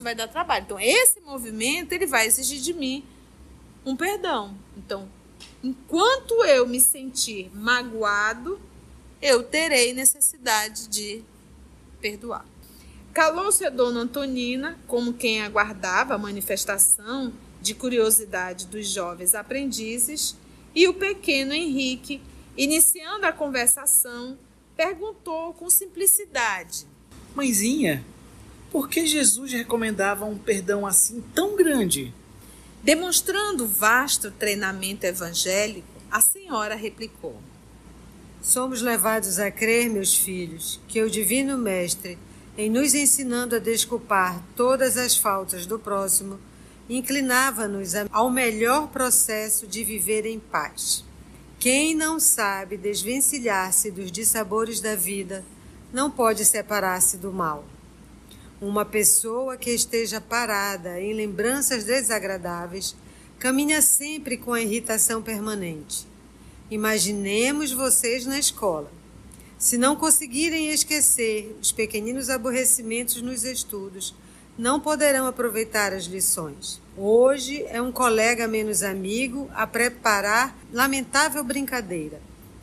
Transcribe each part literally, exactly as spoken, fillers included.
vai dar trabalho. Então, esse movimento, ele vai exigir de mim um perdão. Então, enquanto eu me sentir magoado, eu terei necessidade de perdoar. Calou-se a dona Antonina, como quem aguardava a manifestação de curiosidade dos jovens aprendizes, e o pequeno Henrique, iniciando a conversação, perguntou com simplicidade: Mãezinha, por que Jesus recomendava um perdão assim tão grande? Demonstrando vasto treinamento evangélico, a senhora replicou: Somos levados a crer, meus filhos, que o Divino Mestre, em nos ensinando a desculpar todas as faltas do próximo, inclinava-nos ao melhor processo de viver em paz. Quem não sabe desvencilhar-se dos dissabores da vida, não pode separar-se do mal. Uma pessoa que esteja parada em lembranças desagradáveis, caminha sempre com a irritação permanente. Imaginemos vocês na escola. Se não conseguirem esquecer os pequeninos aborrecimentos nos estudos, não poderão aproveitar as lições. Hoje é um colega menos amigo a preparar lamentável brincadeira.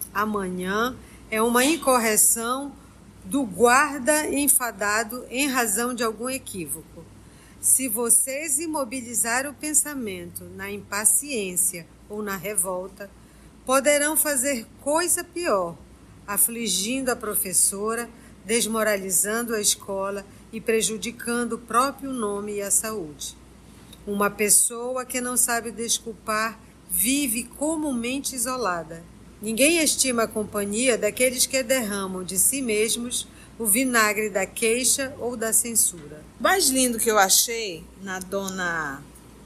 Amanhã é uma incorreção do guarda enfadado em razão de algum equívoco. Se vocês imobilizarem o pensamento na impaciência ou na revolta, poderão fazer coisa pior, afligindo a professora, desmoralizando a escola e prejudicando o próprio nome e a saúde. Uma pessoa que não sabe desculpar vive comumente isolada. Ninguém estima a companhia daqueles que derramam de si mesmos o vinagre da queixa ou da censura. O mais lindo que eu achei na dona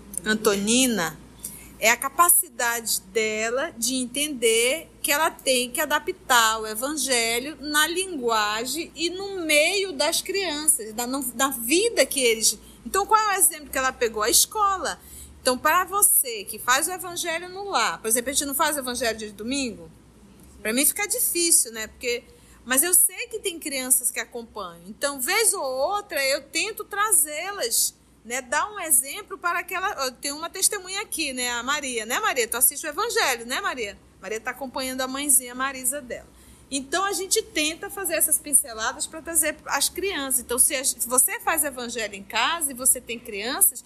Antonina é a capacidade dela de entender que ela tem que adaptar o evangelho na linguagem e no meio das crianças, da, da vida que eles... Então, qual é o exemplo que ela pegou? A escola. Então, para você que faz o evangelho no lar, por exemplo, a gente não faz o evangelho de domingo? Para mim fica difícil, né? Porque... Mas eu sei que tem crianças que acompanham. Então, vez ou outra, eu tento trazê-las, né, dar um exemplo para aquela... Tem uma testemunha aqui, né, a Maria, né, Maria? Tu assiste o evangelho, né, Maria? Maria está acompanhando a mãezinha Marisa dela. Então, a gente tenta fazer essas pinceladas para trazer as crianças. Então, se, a, se você faz evangelho em casa e você tem crianças,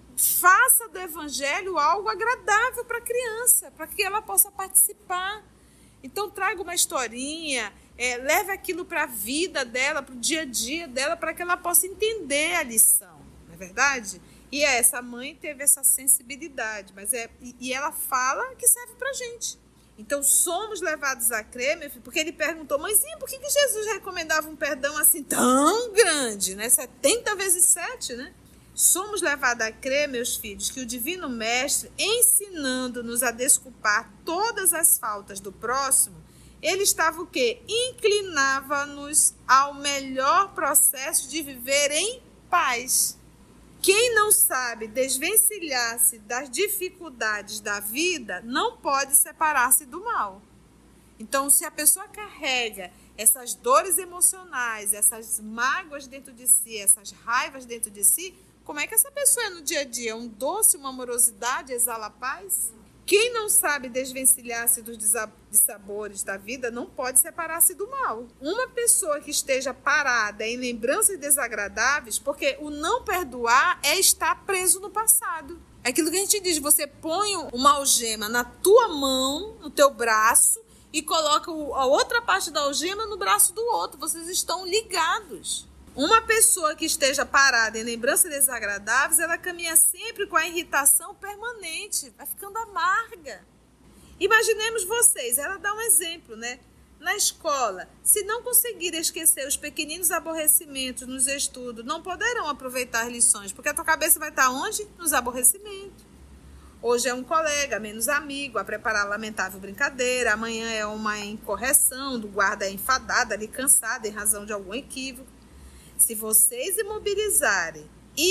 faça do evangelho algo agradável para a criança, para que ela possa participar. Então, traga uma historinha, é, leve aquilo para a vida dela, para o dia a dia dela, para que ela possa entender a lição. Verdade? E essa mãe teve essa sensibilidade, mas é, e, e ela fala que serve pra gente. Então, somos levados a crer, meu filho, porque ele perguntou, mãezinha, por que, que Jesus recomendava um perdão assim tão grande, né? setenta vezes sete, né? Somos levados a crer, meus filhos, que o Divino Mestre, ensinando-nos a desculpar todas as faltas do próximo, ele estava o quê? Inclinava-nos ao melhor processo de viver em paz. Quem não sabe desvencilhar-se das dificuldades da vida não pode separar-se do mal. Então, se a pessoa carrega essas dores emocionais, essas mágoas dentro de si, essas raivas dentro de si, como é que essa pessoa é no dia a dia? Um doce, uma amorosidade, exala a paz? Quem não sabe desvencilhar-se dos dissabores da vida não pode separar-se do mal. Uma pessoa que esteja parada em lembranças desagradáveis, porque o não perdoar é estar preso no passado. É aquilo que a gente diz, você põe uma algema na tua mão, no teu braço, e coloca a outra parte da algema no braço do outro. Vocês estão ligados. Uma pessoa que esteja parada em lembranças desagradáveis, ela caminha sempre com a irritação permanente, vai ficando amarga. Imaginemos vocês, ela dá um exemplo, né? Na escola, se não conseguirem esquecer os pequeninos aborrecimentos nos estudos, não poderão aproveitar as lições, porque a tua cabeça vai estar onde? Nos aborrecimentos. Hoje é um colega, menos amigo, a preparar a lamentável brincadeira, amanhã é uma incorreção do guarda enfadado, ali cansado, em razão de algum equívoco. Se vocês imobilizarem,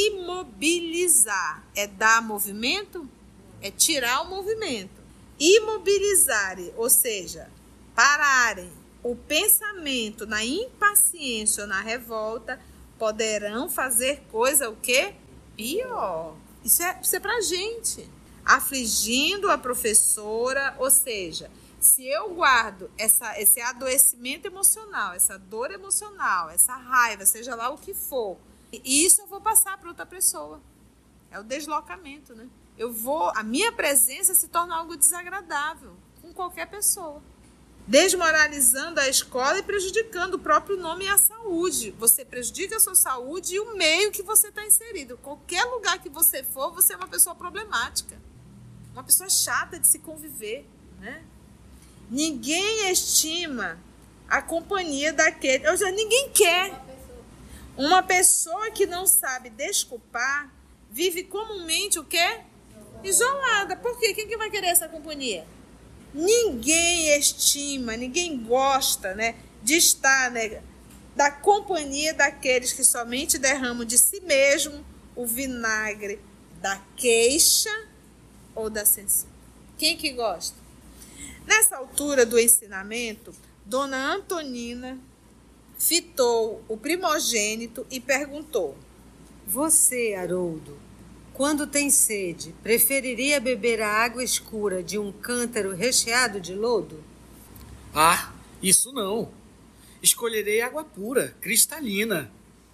imobilizar é dar movimento, é tirar o movimento. Imobilizarem, ou seja, pararem o pensamento na impaciência ou na revolta, poderão fazer coisa o quê? Pior. Isso é, isso é pra gente. Afligindo a professora, ou seja, se eu guardo essa, esse adoecimento emocional, essa dor emocional, essa raiva, seja lá o que for, isso eu vou passar para outra pessoa. É o deslocamento, né? Eu vou, a minha presença se torna algo desagradável com qualquer pessoa. Desmoralizando a escola e prejudicando o próprio nome e a saúde. Você prejudica a sua saúde e o meio que você está inserido. Qualquer lugar que você for, você é uma pessoa problemática. Uma pessoa chata de se conviver, né? Ninguém estima a companhia daquele... Ou seja, ninguém quer. Uma pessoa que não sabe desculpar vive comumente o quê? Isolada. Por quê? Quem que vai querer essa companhia? Ninguém estima, ninguém gosta, né, de estar, né, da companhia daqueles que somente derramam de si mesmo o vinagre da queixa ou da censura. Quem que gosta? Nessa altura do ensinamento, Dona Antonina fitou o primogênito e perguntou: Você, Haroldo, quando tem sede, preferiria beber a água escura de um cântaro recheado de lodo? Ah, isso não. Escolherei água pura, cristalina.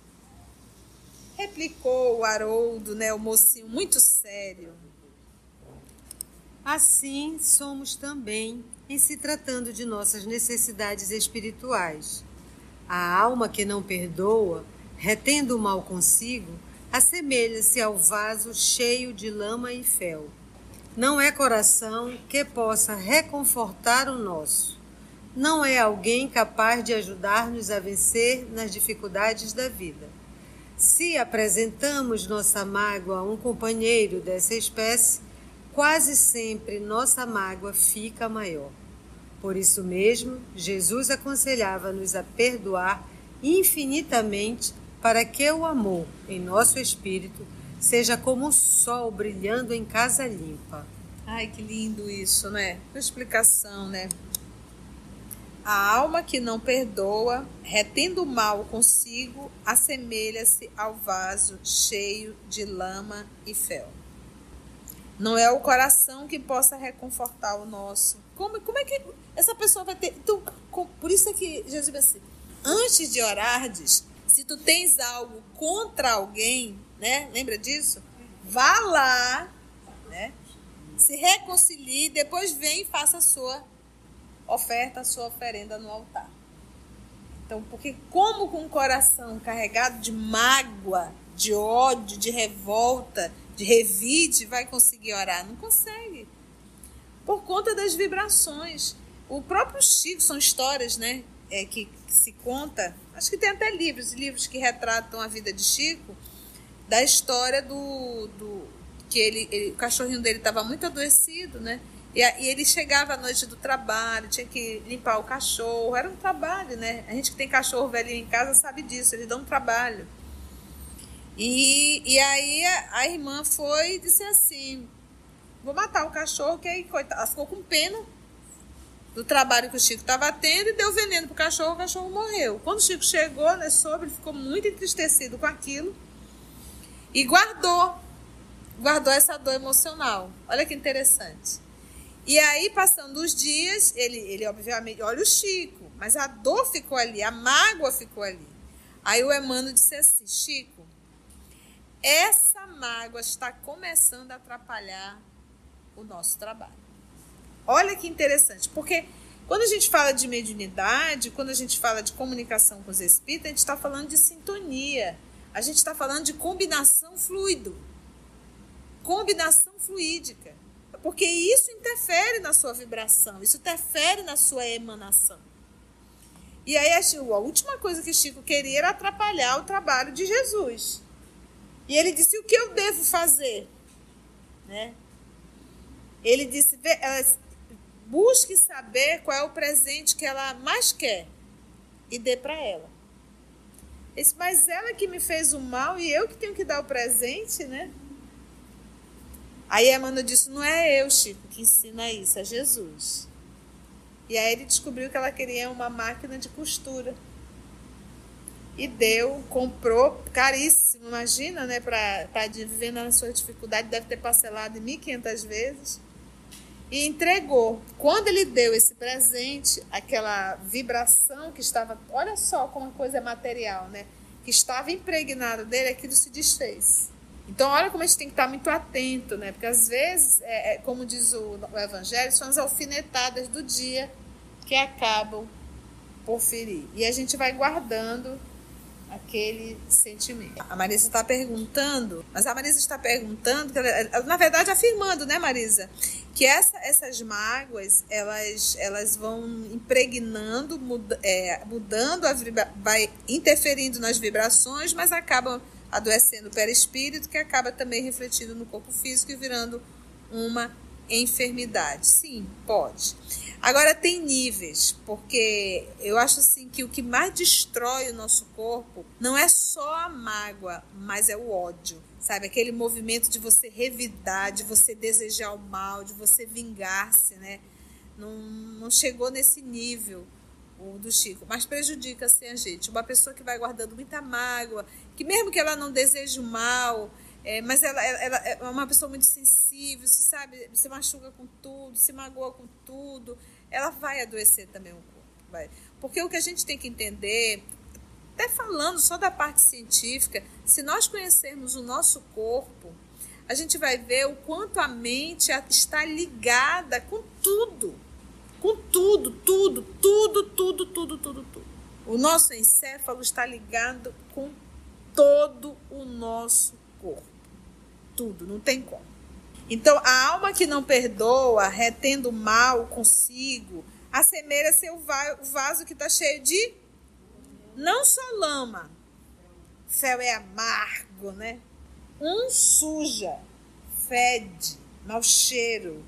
Replicou o Haroldo, né, o mocinho muito sério. Assim somos também em se tratando de nossas necessidades espirituais. A alma que não perdoa, retendo o mal consigo, assemelha-se ao vaso cheio de lama e fel. Não é coração que possa reconfortar o nosso. Não é alguém capaz de ajudar-nos a vencer nas dificuldades da vida. Se apresentamos nossa mágoa a um companheiro dessa espécie, quase sempre nossa mágoa fica maior. Por isso mesmo, Jesus aconselhava-nos a perdoar infinitamente, para que o amor em nosso espírito seja como o sol brilhando em casa limpa. Ai, que lindo isso, né? Com explicação, né? A alma que não perdoa, retendo o mal consigo, assemelha-se ao vaso cheio de lama e fel. Não é o coração que possa reconfortar o nosso. Como, como é que essa pessoa vai ter... Então, com, por isso é que Jesus disse assim, antes de orardes, se tu tens algo contra alguém, né? Lembra disso? Vá lá, né? Se reconcilie, depois vem e faça a sua oferta, a sua oferenda no altar. Então, porque como com o coração carregado de mágoa, de ódio, de revolta, de revide, vai conseguir orar? Não consegue. Por conta das vibrações. O próprio Chico, são histórias, né? É, que, que se conta, acho que tem até livros, livros que retratam a vida de Chico, da história do, do que ele, ele, o cachorrinho dele estava muito adoecido, né? E, a, e ele chegava à noite do trabalho, tinha que limpar o cachorro, era um trabalho, né? A gente que tem cachorro velhinho em casa sabe disso, eles dão um trabalho. E, e aí a, a irmã foi e disse assim, vou matar o cachorro, que aí, coitada, ela ficou com pena do trabalho que o Chico estava tendo e deu veneno pro cachorro, o cachorro morreu. Quando o Chico chegou, né, soube, ele ficou muito entristecido com aquilo e guardou, guardou essa dor emocional. Olha que interessante. E aí, passando os dias, ele, ele obviamente, olha o Chico, mas a dor ficou ali, a mágoa ficou ali. Aí o Emmanuel disse assim, Chico, essa mágoa está começando a atrapalhar o nosso trabalho. Olha que interessante, porque quando a gente fala de mediunidade, quando a gente fala de comunicação com os espíritos, a gente está falando de sintonia, a gente está falando de combinação fluido, combinação fluídica, porque isso interfere na sua vibração, isso interfere na sua emanação. E aí a última coisa que Chico queria era atrapalhar o trabalho de Jesus. E ele disse, o que eu devo fazer? Né? Ele disse, busque saber qual é o presente que ela mais quer e dê para ela. Ele disse, mas ela que me fez o mal e eu que tenho que dar o presente, né? Aí Emmanuel disse, não é eu, Chico, que ensina isso, é Jesus. E aí ele descobriu que ela queria uma máquina de costura. e deu, comprou, caríssimo, imagina, né? Para estar vivendo na sua dificuldade, deve ter parcelado mil e quinhentas vezes. E entregou. Quando ele deu esse presente, aquela vibração que estava, olha só como a coisa é material, né? Que estava impregnado dele, aquilo se desfez. Então, olha como a gente tem que estar muito atento, né? Porque às vezes, é, é, como diz o, o Evangelho, são as alfinetadas do dia que acabam por ferir. E a gente vai guardando aquele sentimento. A Marisa está perguntando, mas a Marisa está perguntando, na verdade afirmando, né, Marisa, que essa, essas mágoas, elas, elas vão impregnando, muda, é, mudando, a vibra, vai interferindo nas vibrações, mas acabam adoecendo o perispírito, que acaba também refletindo no corpo físico e virando uma enfermidade. Sim, pode. Agora tem níveis, porque eu acho assim que o que mais destrói o nosso corpo não é só a mágoa, mas é o ódio, sabe? Aquele movimento de você revidar, de você desejar o mal, de você vingar-se, né? Não, não chegou nesse nível o do Chico, mas prejudica assim a gente. Uma pessoa que vai guardando muita mágoa, que mesmo que ela não deseje o mal, É, mas ela, ela, ela é uma pessoa muito sensível, se, sabe, se machuca com tudo, se magoa com tudo, ela vai adoecer também o corpo. Vai. Porque o que a gente tem que entender, até falando só da parte científica, se nós conhecermos o nosso corpo, a gente vai ver o quanto a mente está ligada com tudo. Com tudo, tudo, tudo, tudo, tudo, tudo, tudo. O nosso encéfalo está ligado com todo o nosso corpo. Tudo, não tem como. Então, a alma que não perdoa, retendo mal consigo, assemelha-se ao vaso que está cheio de não só lama, fel é amargo, né? Um suja, fede, mau cheiro,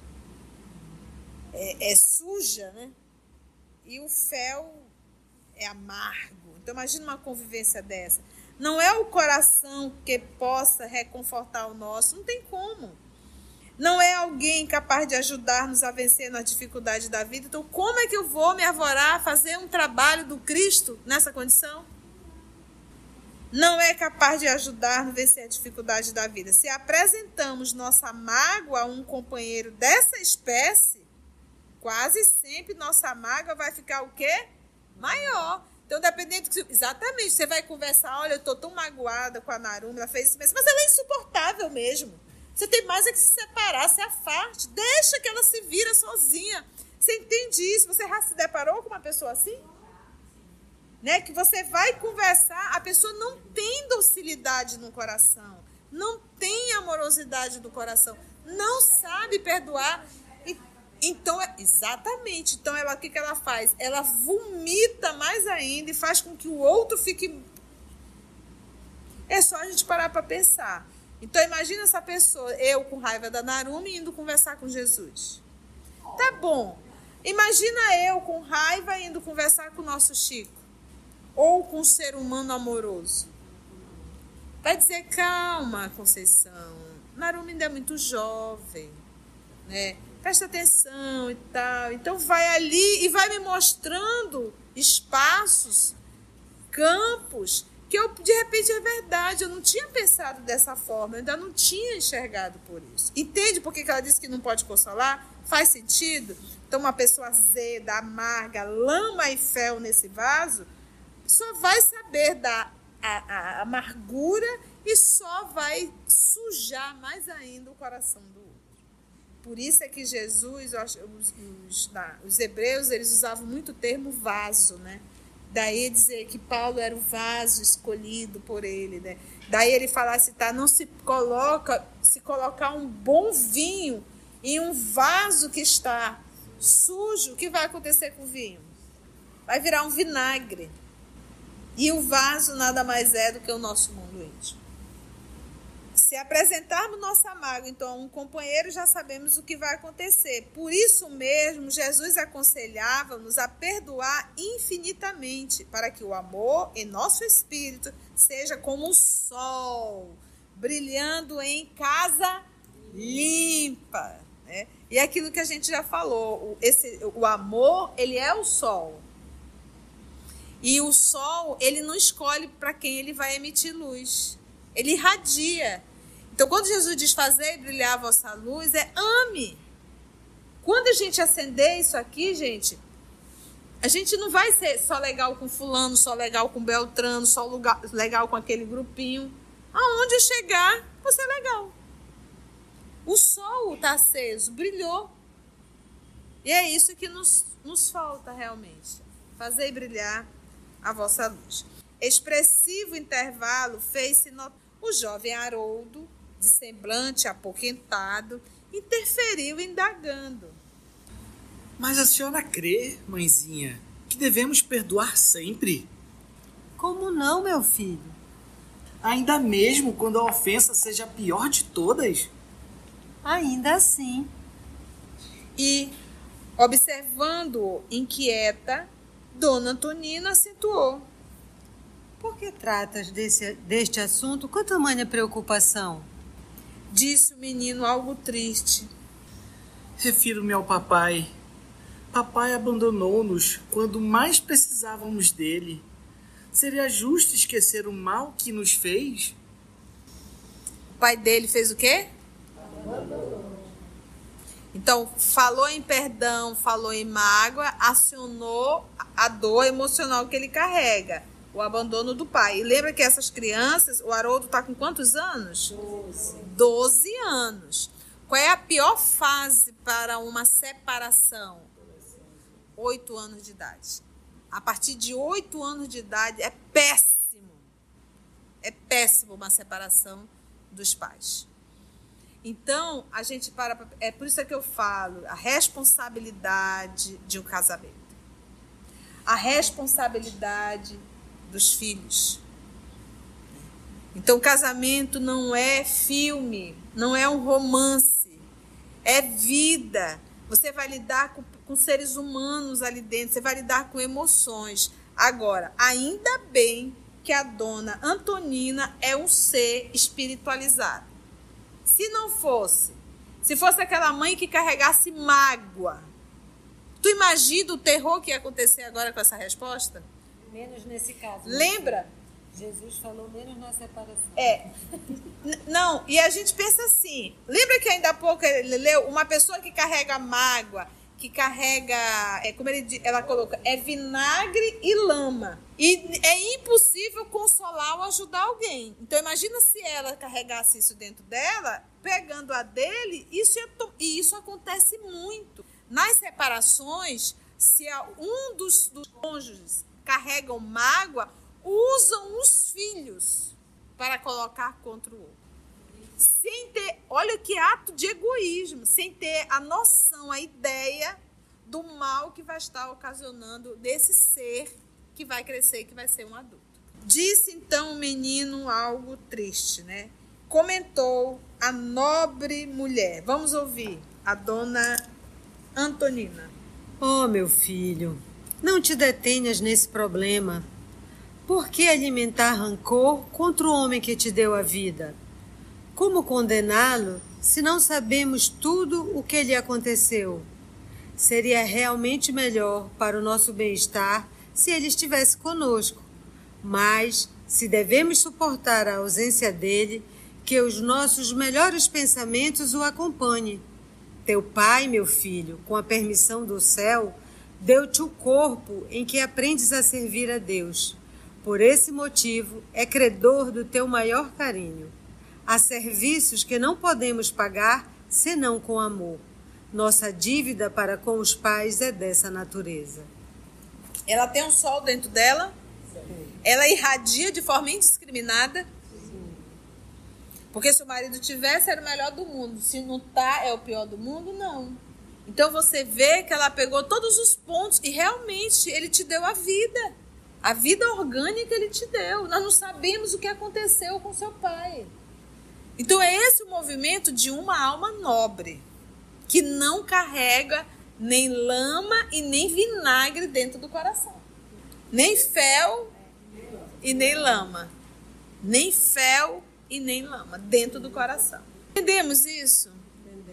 é, é suja, né? E o fel é amargo. Então, imagina uma convivência dessa. Não é o coração que possa reconfortar o nosso, não tem como. Não é alguém capaz de ajudar-nos a vencer na dificuldade da vida. Então, como é que eu vou me arvorar, fazer um trabalho do Cristo nessa condição? Não é capaz de ajudar-nos a vencer a dificuldade da vida. Se apresentamos nossa mágoa a um companheiro dessa espécie, quase sempre nossa mágoa vai ficar o quê? Maior. Então, dependendo... Exatamente, você vai conversar, olha, eu estou tão magoada com a Naruma, ela fez isso mesmo, mas ela é insuportável mesmo. Você tem mais é que se separar, se afaste, deixa que ela se vira sozinha. Você entende isso? Você já se deparou com uma pessoa assim? Né? Que você vai conversar, a pessoa não tem docilidade no coração, não tem amorosidade no coração, não sabe perdoar. Então, exatamente. Então, ela, o que, que ela faz? Ela vomita mais ainda e faz com que o outro fique... É só a gente parar para pensar. Então, imagina essa pessoa, eu com raiva da Narumi, indo conversar com Jesus. Tá bom. Imagina eu com raiva indo conversar com o nosso Chico. Ou com um ser humano amoroso. Vai dizer, calma, Conceição. Narumi ainda é muito jovem, né? Presta atenção e tal. Então vai ali e vai me mostrando espaços, campos, que eu, de repente, é verdade. Eu não tinha pensado dessa forma, eu ainda não tinha enxergado por isso. Entende por que ela disse que não pode consolar? Faz sentido? Então, uma pessoa azeda, amarga, lama e fel nesse vaso, só vai saber da a, a amargura e só vai sujar mais ainda o coração do outro. Por isso é que Jesus, os, os, os hebreus, eles usavam muito o termo vaso, né? Daí dizer que Paulo era o vaso escolhido por ele, né? Daí ele falasse, tá, não se coloca, se colocar um bom vinho em um vaso que está sujo, o que vai acontecer com o vinho? Vai virar um vinagre. E o vaso nada mais é do que o nosso mundo íntimo. Se apresentarmos nossa mágoa, então, a um companheiro, já sabemos o que vai acontecer. Por isso mesmo, Jesus aconselhava-nos a perdoar infinitamente, para que o amor em nosso espírito seja como o sol, brilhando em casa limpa. Né? E aquilo que a gente já falou, esse, o amor, ele é o sol. E o sol, ele não escolhe para quem ele vai emitir luz. Ele irradia. Então, quando Jesus diz fazer brilhar a vossa luz, é ame. Quando a gente acender isso aqui, gente, a gente não vai ser só legal com fulano, só legal com Beltrano, só lugar, legal com aquele grupinho. Aonde chegar, você é legal. O sol está aceso, brilhou. E é isso que nos, nos falta realmente. Fazer brilhar a vossa luz. Expressivo intervalo fez-se notar. O jovem Haroldo, de semblante apoquentado, interferiu indagando. Mas a senhora crê, mãezinha, que devemos perdoar sempre? Como não, meu filho? Ainda mesmo quando a ofensa seja a pior de todas? Ainda assim. E, observando-o inquieta, Dona Antonina acentuou. Por que tratas desse, deste assunto com tamanha preocupação? Disse o menino algo triste. Refiro-me ao papai. Papai abandonou-nos quando mais precisávamos dele. Seria justo esquecer o mal que nos fez? O pai dele fez o quê? Abandonou. Então, falou em perdão, falou em mágoa, acionou a dor emocional que ele carrega. O abandono do pai. E lembra que essas crianças, o Haroldo está com quantos anos? Doze. Doze anos. Qual é a pior fase para uma separação? Oito anos de idade. A partir de oito anos de idade é péssimo. É péssimo uma separação dos pais. Então, a gente para... É por isso que eu falo, a responsabilidade de um casamento. A responsabilidade dos filhos. Então, casamento não é filme, não é um romance, é vida. Você vai lidar com, com seres humanos ali dentro, você vai lidar com emoções. Agora, ainda bem que a dona Antonina é um ser espiritualizado. Se não fosse, se fosse aquela mãe que carregasse mágoa, tu imagina o terror que ia acontecer agora com essa resposta? Menos nesse caso. Lembra? Jesus falou menos na separação. É. Não, e a gente pensa assim, lembra que ainda há pouco ele leu uma pessoa que carrega mágoa, que carrega, é, como ele, ela coloca, é vinagre e lama. E é impossível consolar ou ajudar alguém. Então imagina se ela carregasse isso dentro dela, pegando a dele, isso ia to- e isso acontece muito. Nas separações, se um dos, dos cônjuges carregam mágoa, usam os filhos para colocar contra o outro. Sem ter, olha que ato de egoísmo, sem ter a noção, a ideia do mal que vai estar ocasionando desse ser que vai crescer, que vai ser um adulto. Disse então o menino algo triste, né? Comentou a nobre mulher. Vamos ouvir a dona Antonina. Oh, meu filho, não te detenhas nesse problema. Por que alimentar rancor contra o homem que te deu a vida? Como condená-lo se não sabemos tudo o que lhe aconteceu? Seria realmente melhor para o nosso bem-estar se ele estivesse conosco. Mas, se devemos suportar a ausência dele, que os nossos melhores pensamentos o acompanhem. Teu pai, meu filho, com a permissão do céu, deu-te o corpo em que aprendes a servir a Deus. Por esse motivo, é credor do teu maior carinho. Há serviços que não podemos pagar senão com amor. Nossa dívida para com os pais é dessa natureza. Ela tem um sol dentro dela? Sim. Ela irradia de forma indiscriminada? Sim. Porque se o marido tivesse, era o melhor do mundo. Se não tá, é o pior do mundo? Não. Então você vê que ela pegou todos os pontos e realmente ele te deu a vida. A vida orgânica ele te deu. Nós não sabemos o que aconteceu com seu pai. Então é esse o movimento de uma alma nobre, que não carrega nem lama e nem vinagre dentro do coração. Nem fel e nem lama. Nem fel e nem lama dentro do coração. Entendemos isso? Entendemos.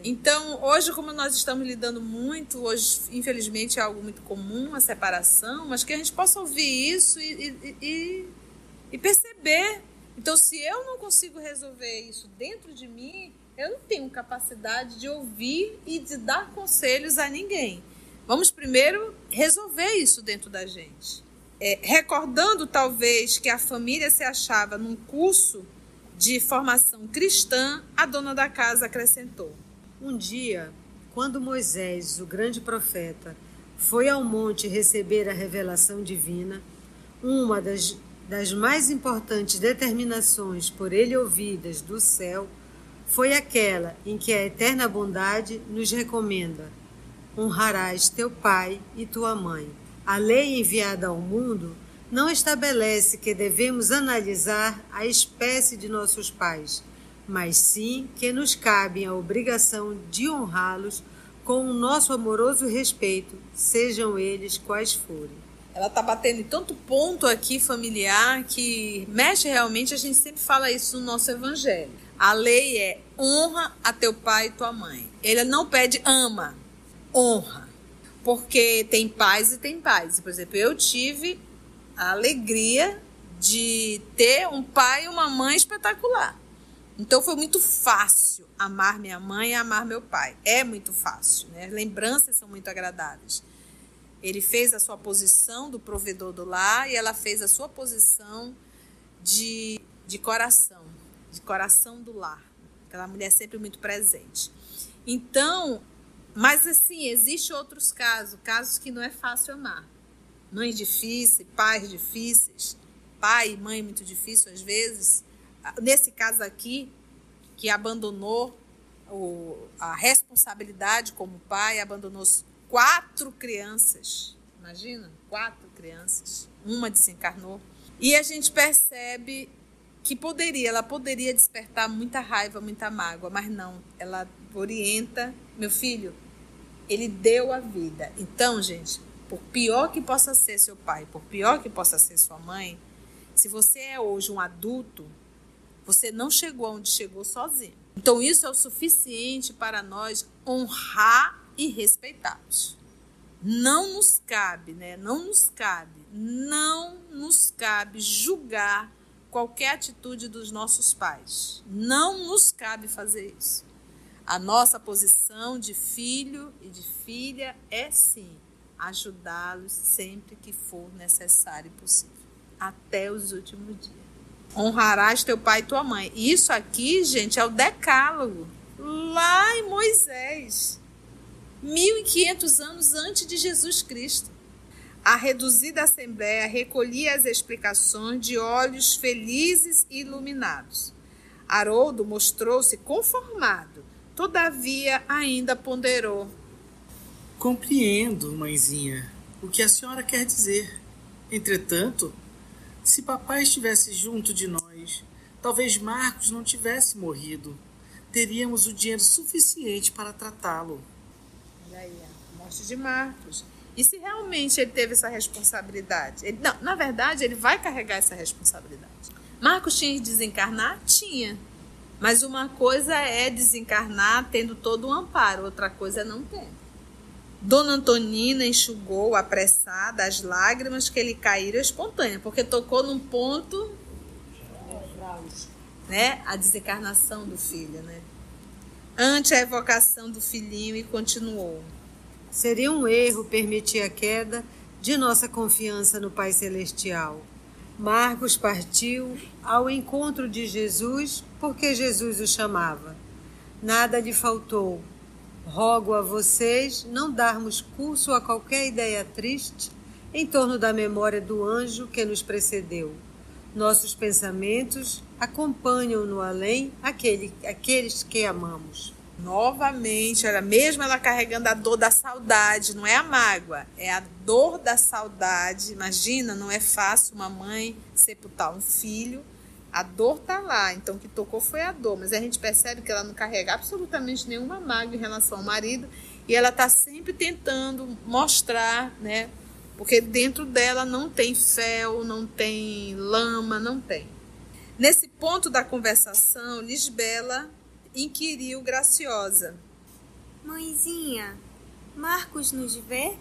Então, hoje, como nós estamos lidando muito, hoje, infelizmente, é algo muito comum, a separação, mas que a gente possa ouvir isso e, e, e, e perceber. Então, se eu não consigo resolver isso dentro de mim, eu não tenho capacidade de ouvir e de dar conselhos a ninguém. Vamos primeiro resolver isso dentro da gente. É, recordando, talvez, que a família se achava num curso de formação cristã, a dona da casa acrescentou: um dia, quando Moisés, o grande profeta, foi ao monte receber a revelação divina, uma das, das mais importantes determinações por ele ouvidas do céu foi aquela em que a eterna bondade nos recomenda: honrarás teu pai e tua mãe. A lei enviada ao mundo não estabelece que devemos analisar a espécie de nossos pais, mas sim que nos cabe a obrigação de honrá-los com o nosso amoroso respeito, sejam eles quais forem. Ela está batendo em tanto ponto aqui familiar que mexe realmente, a gente sempre fala isso no nosso evangelho. A lei é honra a teu pai e tua mãe. Ele não pede ama, honra. Porque tem pais e tem pais. Por exemplo, eu tive a alegria de ter um pai e uma mãe espetacular. Então foi muito fácil amar minha mãe e amar meu pai. É muito fácil, né? As lembranças são muito agradáveis. Ele fez a sua posição do provedor do lar e ela fez a sua posição de, de coração, de coração do lar. Aquela mulher sempre muito presente. Então, mas assim, existem outros casos, casos que não é fácil amar. Mães difíceis, pais difíceis, pai e mãe muito difícil às vezes. Nesse caso aqui, que abandonou o, a responsabilidade como pai, abandonou quatro crianças. Imagina, quatro crianças. Uma desencarnou. E a gente percebe que poderia, ela poderia despertar muita raiva, muita mágoa, mas não, ela orienta: meu filho, ele deu a vida. Então, gente, por pior que possa ser seu pai, por pior que possa ser sua mãe, se você é hoje um adulto, você não chegou onde chegou sozinho. Então, isso é o suficiente para nós honrar e respeitá-los. Não nos cabe, né? Não nos cabe, não nos cabe julgar qualquer atitude dos nossos pais. Não nos cabe fazer isso. A nossa posição de filho e de filha é, sim, ajudá-los sempre que for necessário e possível, até os últimos dias. Honrarás teu pai e tua mãe. Isso aqui, gente, é o decálogo, lá em Moisés, mil e quinhentos anos antes de Jesus Cristo. A reduzida assembleia recolhia as explicações de olhos felizes e iluminados. Haroldo mostrou-se conformado, todavia ainda ponderou: compreendo, mãezinha, o que a senhora quer dizer. Entretanto, se papai estivesse junto de nós, talvez Marcos não tivesse morrido. Teríamos o dinheiro suficiente para tratá-lo. Olha aí, a morte de Marcos. E se realmente ele teve essa responsabilidade? Ele, não, na verdade, ele vai carregar essa responsabilidade. Marcos tinha de desencarnar? Tinha. Mas uma coisa é desencarnar tendo todo um amparo, outra coisa é não ter. Dona Antonina enxugou apressada as lágrimas que lhe caíram espontâneas, porque tocou num ponto, né, a desencarnação do filho, né? Ante a evocação do filhinho, e continuou: seria um erro permitir a queda de nossa confiança no Pai Celestial. Marcos partiu ao encontro de Jesus porque Jesus o chamava. Nada lhe faltou. Rogo a vocês não darmos curso a qualquer ideia triste em torno da memória do anjo que nos precedeu. Nossos pensamentos acompanham no além aquele, aqueles que amamos. Novamente, era mesmo ela carregando a dor da saudade, não é a mágoa, é a dor da saudade. Imagina, não é fácil uma mãe sepultar um filho, a dor está lá, então o que tocou foi a dor, mas a gente percebe que ela não carrega absolutamente nenhuma mágoa em relação ao marido, e ela está sempre tentando mostrar, né? Porque dentro dela não tem fel, não tem lama, não tem. Nesse ponto da conversação, Lisbela inquiriu Graciosa: Mãezinha, Marcos nos vê?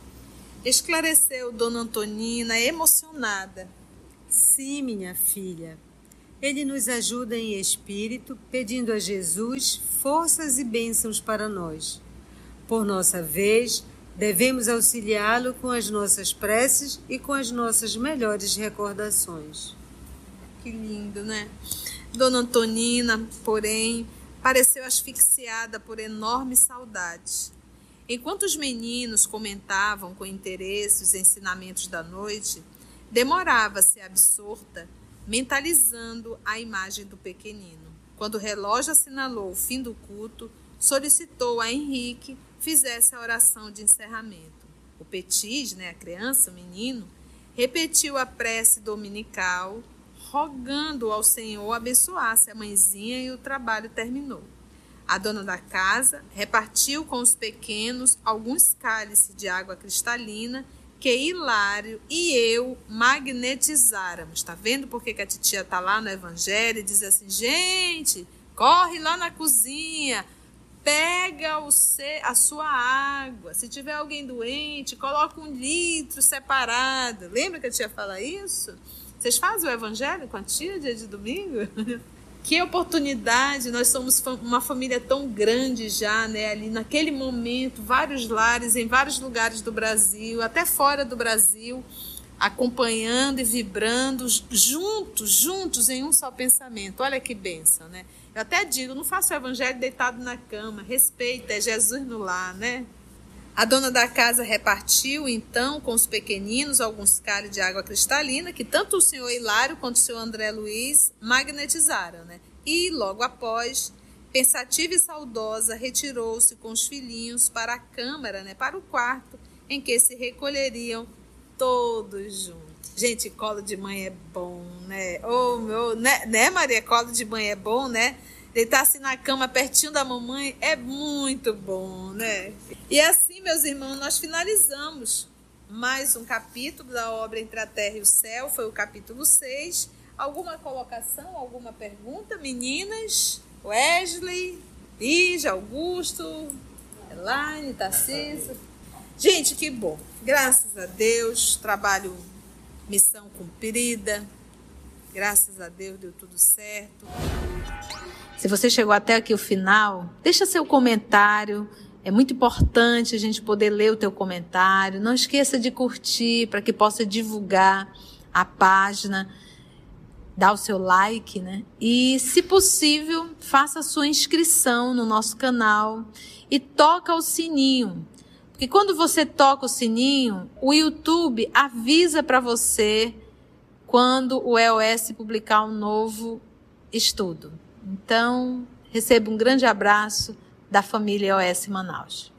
Esclareceu Dona Antonina, emocionada. Sim, minha filha. Ele nos ajuda em espírito, pedindo a Jesus forças e bênçãos para nós. Por nossa vez, devemos auxiliá-lo com as nossas preces e com as nossas melhores recordações. Que lindo, né? Dona Antonina, porém, pareceu asfixiada por enorme saudade. Enquanto os meninos comentavam com interesse os ensinamentos da noite, demorava-se absorta, mentalizando a imagem do pequenino. Quando o relógio assinalou o fim do culto, solicitou a Henrique fizesse a oração de encerramento. O Petis, né, a criança, o menino, repetiu a prece dominical, rogando ao Senhor abençoasse a mãezinha, e o trabalho terminou. A dona da casa repartiu com os pequenos alguns cálices de água cristalina que Hilário e eu magnetizáramos. Está vendo por que a titia está lá no Evangelho e diz assim: gente, corre lá na cozinha, pega o ce- a sua água. Se tiver alguém doente, coloca um litro separado. Lembra que a tia fala isso? Vocês fazem o Evangelho com a tia dia de domingo? Que oportunidade, nós somos uma família tão grande já, né? Ali naquele momento, vários lares em vários lugares do Brasil, até fora do Brasil, acompanhando e vibrando juntos, juntos em um só pensamento. Olha que bênção, né? Eu até digo, não faça o evangelho deitado na cama, respeita, é Jesus no lar, né? A dona da casa repartiu, então, com os pequeninos, alguns cálices de água cristalina, que tanto o senhor Hilário quanto o senhor André Luiz magnetizaram, né? E, logo após, pensativa e saudosa, retirou-se com os filhinhos para a câmara, né? Para o quarto, em que se recolheriam todos juntos. Gente, colo de mãe é bom, né? Oh, meu, né, né, Maria? Colo de mãe é bom, né? Deitar assim na cama, pertinho da mamãe, é muito bom, né? E assim, meus irmãos, nós finalizamos mais um capítulo da obra Entre a Terra e o Céu, foi o capítulo seis. Alguma colocação, alguma pergunta, meninas? Wesley, Lígia, Augusto, Elaine, Tarcísio. Gente, que bom. Graças a Deus, trabalho, missão cumprida. Graças a Deus, deu tudo certo. Se você chegou até aqui o final, deixa seu comentário. É muito importante a gente poder ler o teu comentário. Não esqueça de curtir para que possa divulgar a página. Dá o seu like, né? E, se possível, faça a sua inscrição no nosso canal e toca o sininho. Porque quando você toca o sininho, o YouTube avisa para você quando o E O S publicar um novo estudo. Então, receba um grande abraço da família E O S Manaus.